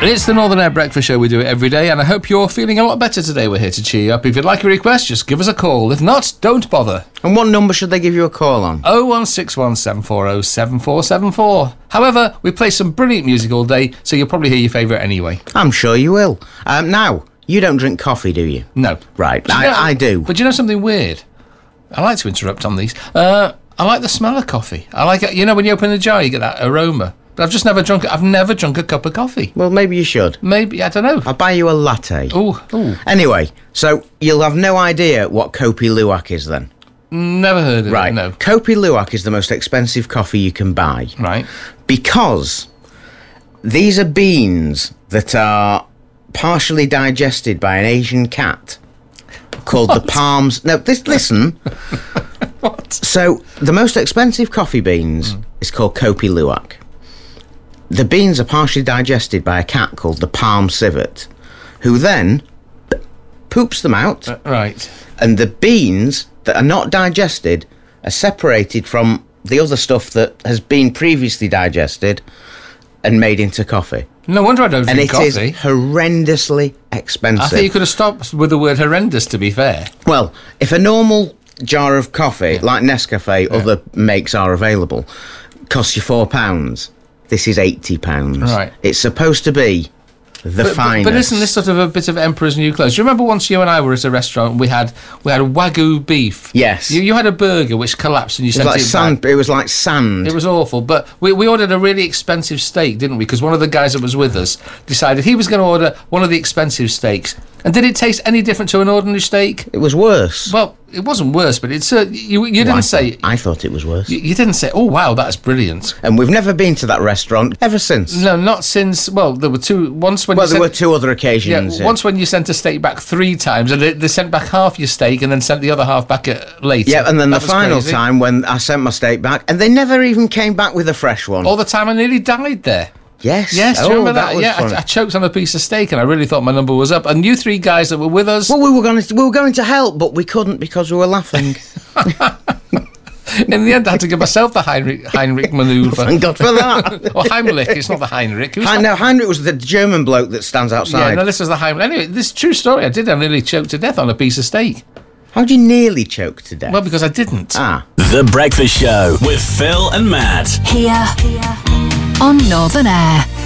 It's the Northern Air Breakfast Show. We do it every day, and I hope you're feeling a lot better today. We're here to cheer you up. If you'd like a request, just give us a call. If not, don't bother. And what number should they give you a call on? 0161 740 7474. However, we play some brilliant music all day, so you'll probably hear your favourite anyway. I'm sure you will. Now, you don't drink coffee, do you? No. Right, I do. But you know something weird? I like to interrupt on these. I like the smell of coffee. I like it. You know, when you open the jar, you get that aroma. But I've just never drunk it. I've never drunk a cup of coffee. Well, maybe you should. Maybe, I don't know. I'll buy you a latte. Ooh. Anyway, so you'll have no idea what Kopi Luwak is then? Never heard of Right. it, no. Kopi Luwak is the most expensive coffee you can buy. Right. Because these are beans that are partially digested by an Asian cat called the palms. No, listen. What? So the most expensive coffee beans is called Kopi Luwak. The beans are partially digested by a cat called the palm civet, who then poops them out. Right. And the beans that are not digested are separated from the other stuff that has been previously digested and made into coffee. No wonder I don't drink coffee. And it is horrendously expensive. I think you could have stopped with the word horrendous, to be fair. Well, if a normal jar of coffee, like Nescafe, other makes are available, costs you £4, this is £80. Right. It's supposed to be the finest. But isn't this sort of a bit of Emperor's New Clothes? Do you remember once you and I were at a restaurant and we had Wagyu beef? Yes. You had a burger which collapsed and you sent it back. It was like sand. It was awful. But we ordered a really expensive steak, didn't we? Because one of the guys that was with us decided he was going to order one of the expensive steaks. And did it taste any different to an ordinary steak? It was worse. Well, it wasn't worse, but it's you didn't say... I thought it was worse. You didn't say, oh, wow, that's brilliant. And we've never been to that restaurant ever since. No, not since... Well, there were two... There were two other occasions. Yeah, once when you sent a steak back 3 times, and they sent back half your steak and then sent the other half back later. Yeah, and then the final time when I sent my steak back, and they never even came back with a fresh one. All the time I nearly died there. Yes. Do you remember that? Was yeah, fun. I choked on a piece of steak and I really thought my number was up. And you 3 guys that were with us... Well, we were going to help, but we couldn't because we were laughing. In the end, I had to give myself the Heinrich manoeuvre. Thank God for that. Or Heimlich, it's not the Heinrich. No, Heinrich was the German bloke that stands outside. Yeah, no, this was the Heimlich. Anyway, this is a true story. I nearly choked to death on a piece of steak. How'd you nearly choke to death? Well, because I didn't. The Breakfast Show with Phil and Matt. Here on Northern Air.